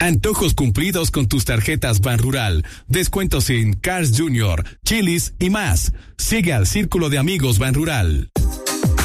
Antojos cumplidos con tus tarjetas Banrural. Descuentos en Cars Jr., Chili's y más. Sigue al Círculo de Amigos Banrural.